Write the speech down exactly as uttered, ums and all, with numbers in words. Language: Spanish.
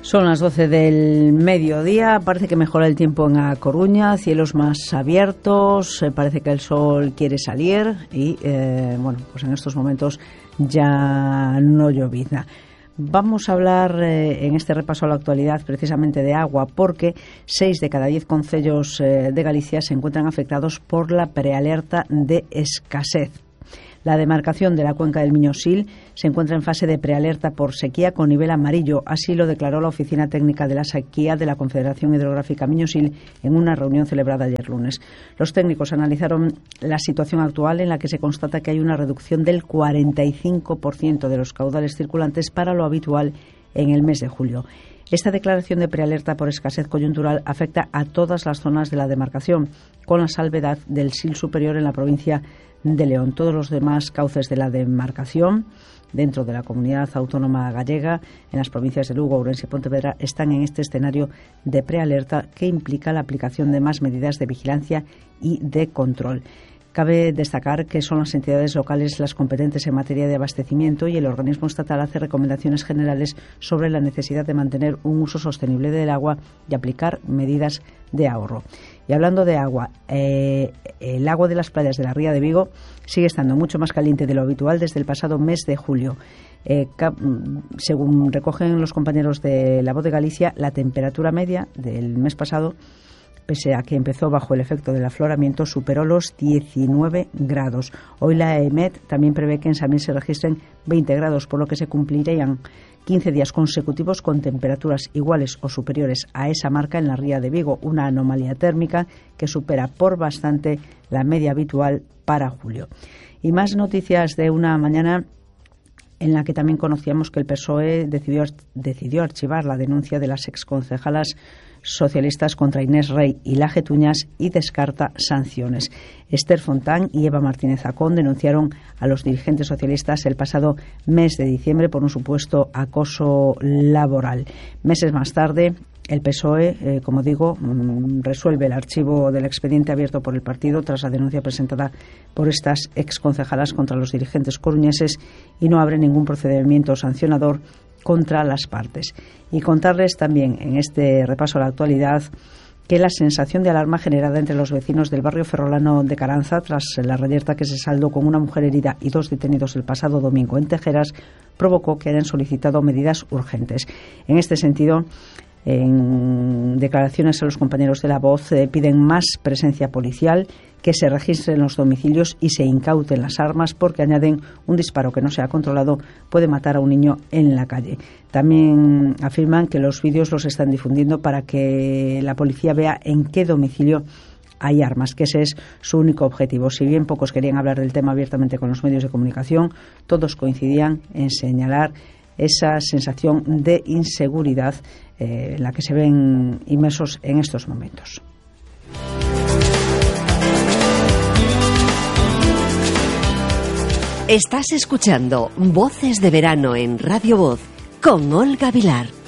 Son las doce del mediodía, parece que mejora el tiempo en A Coruña, cielos más abiertos, eh, parece que el sol quiere salir y, eh, bueno, pues en estos momentos ya no llovizna. Vamos a hablar eh, en este repaso a la actualidad precisamente de agua, porque seis de cada diez concellos eh, de Galicia se encuentran afectados por la prealerta de escasez. La demarcación de la cuenca del Miño-Sil se encuentra en fase de prealerta por sequía con nivel amarillo. Así lo declaró la Oficina Técnica de la Sequía de la Confederación Hidrográfica Miño-Sil en una reunión celebrada ayer lunes. Los técnicos analizaron la situación actual, en la que se constata que hay una reducción del cuarenta y cinco por ciento de los caudales circulantes para lo habitual en el mes de julio. Esta declaración de prealerta por escasez coyuntural afecta a todas las zonas de la demarcación, con la salvedad del Sil superior en la provincia de León. Todos los demás cauces de la demarcación dentro de la comunidad autónoma gallega, en las provincias de Lugo, Ourense y Pontevedra, están en este escenario de prealerta que implica la aplicación de más medidas de vigilancia y de control. Cabe destacar que son las entidades locales las competentes en materia de abastecimiento y el organismo estatal hace recomendaciones generales sobre la necesidad de mantener un uso sostenible del agua y aplicar medidas de ahorro. Y hablando de agua, eh, el agua de las playas de la Ría de Vigo sigue estando mucho más caliente de lo habitual desde el pasado mes de julio. Eh, cap, según recogen los compañeros de La Voz de Galicia, la temperatura media del mes pasado, pese a que empezó bajo el efecto del afloramiento, superó los diecinueve grados. Hoy la E M E T también prevé que en Samil se registren veinte grados, por lo que se cumplirían quince días consecutivos con temperaturas iguales o superiores a esa marca en la Ría de Vigo, una anomalía térmica que supera por bastante la media habitual para julio. Y más noticias de una mañana en la que también conocíamos que el P S O E decidió, decidió archivar la denuncia de las exconcejalas socialistas contra Inés Rey y Laje Tuñas y descarta sanciones. Esther Fontán y Eva Martínez Acón denunciaron a los dirigentes socialistas el pasado mes de diciembre por un supuesto acoso laboral. Meses más tarde, el P S O E, eh, como digo, mm, resuelve el archivo del expediente abierto por el partido tras la denuncia presentada por estas exconcejalas contra los dirigentes coruñeses y no abre ningún procedimiento sancionador contra las partes. Y contarles también en este repaso a la actualidad que la sensación de alarma generada entre los vecinos del barrio ferrolano de Caranza tras la reyerta que se saldó con una mujer herida y dos detenidos el pasado domingo en Tejeras provocó que hayan solicitado medidas urgentes. En este sentido, en declaraciones a los compañeros de La Voz, eh, piden más presencia policial, que se registren los domicilios y se incauten las armas, porque añaden un disparo que no se ha controlado puede matar a un niño en la calle. También afirman que los vídeos los están difundiendo para que la policía vea en qué domicilio hay armas, que ese es su único objetivo. Si bien pocos querían hablar del tema abiertamente con los medios de comunicación, todos coincidían en señalar esa sensación de inseguridad eh, en la que se ven inmersos en estos momentos. Estás escuchando Voces de Verano en Radio Voz con Olga Vilar.